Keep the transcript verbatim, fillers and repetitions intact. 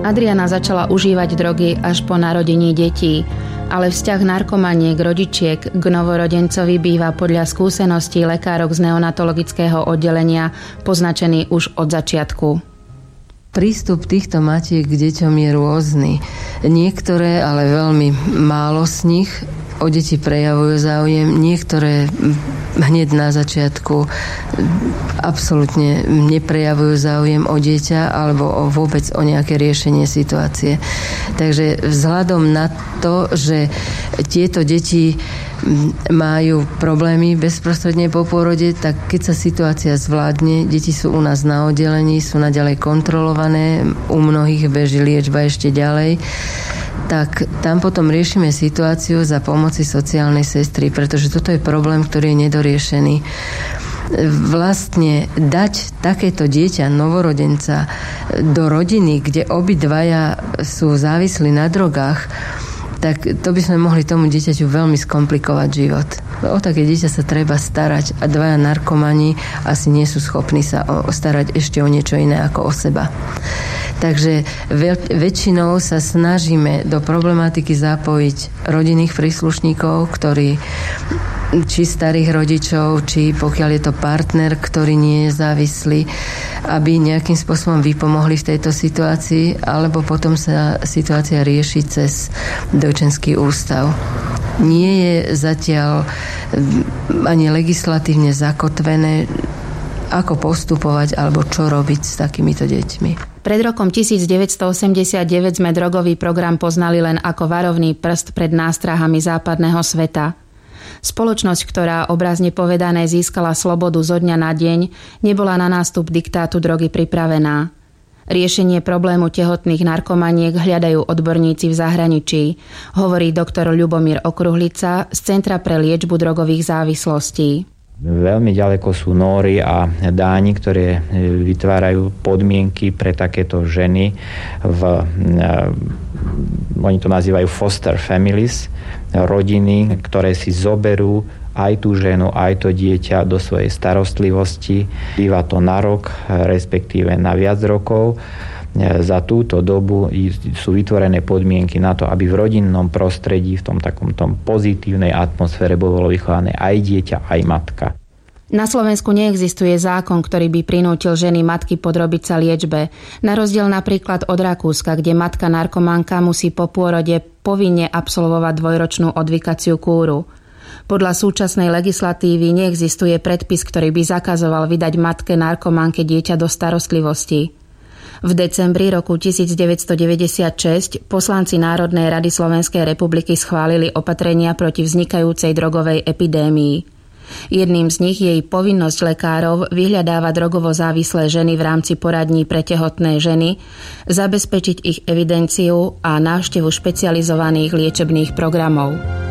Adriana začala užívať drogy až po narodení detí, ale vzťah narkomaniek rodičiek k novorodencovi býva podľa skúseností lekárok z neonatologického oddelenia poznačený už od začiatku. Prístup týchto matiek k deťom je rôzny. Niektoré, ale veľmi málo z nich, o deti prejavujú záujem, niektoré hneď na začiatku absolútne neprejavujú záujem o dieťa alebo o vôbec o nejaké riešenie situácie. Takže vzhľadom na to, že tieto deti majú problémy bezprostredne po pôrode, tak keď sa situácia zvládne, deti sú u nás na oddelení, sú naďalej kontrolované, u mnohých beží liečba ešte ďalej, tak tam potom riešime situáciu za pomoci sociálnej sestry, pretože toto je problém, ktorý je nedoriešený. Vlastne dať takéto dieťa, novorodenca, do rodiny, kde obidvaja sú závislí na drogách, tak to by sme mohli tomu dieťaťu veľmi skomplikovať život. O také dieťa sa treba starať a dvaja narkomani asi nie sú schopní sa o, starať ešte o niečo iné ako o seba. Takže veľ, väčšinou sa snažíme do problematiky zapojiť rodinných príslušníkov, ktorí či starých rodičov, či pokiaľ je to partner, ktorý nie je závislý, aby nejakým spôsobom vypomohli v tejto situácii, alebo potom sa situácia rieši cez Dojčenský ústav. Nie je zatiaľ ani legislatívne zakotvené, ako postupovať alebo čo robiť s takýmito deťmi. Pred rokom devätnásťstoosemdesiatdeväť sme drogový program poznali len ako varovný prst pred nástrahami západného sveta. Spoločnosť, ktorá obrazne povedané získala slobodu zo dňa na deň, nebola na nástup diktátu drogy pripravená. Riešenie problému tehotných narkomaniek hľadajú odborníci v zahraničí, hovorí doktor Ľubomír Okruhlica z Centra pre liečbu drogových závislostí. Veľmi ďaleko sú Nóri a Dáni, ktoré vytvárajú podmienky pre takéto ženy v, oni to nazývajú foster families, rodiny, ktoré si zoberú aj tú ženu, aj to dieťa do svojej starostlivosti. Býva to na rok, respektíve na viac rokov. Za túto dobu sú vytvorené podmienky na to, aby v rodinnom prostredí, v tom takom tom pozitívnej atmosfére bolo vychované aj dieťa, aj matka. Na Slovensku neexistuje zákon, ktorý by prinútil ženy matky podrobiť sa liečbe. Na rozdiel napríklad od Rakúska, kde matka narkománka musí po pôrode povinne absolvovať dvojročnú odvykaciu kúru. Podľa súčasnej legislatívy neexistuje predpis, ktorý by zakazoval vydať matke narkománke dieťa do starostlivosti. V decembri roku devätnásťstodeväťdesiatšesť poslanci Národnej rady Slovenskej republiky schválili opatrenia proti vznikajúcej drogovej epidémii. Jedným z nich je jej povinnosť lekárov vyhľadávať drogovo závislé ženy v rámci poradní pre tehotné ženy, zabezpečiť ich evidenciu a návštevu špecializovaných liečebných programov.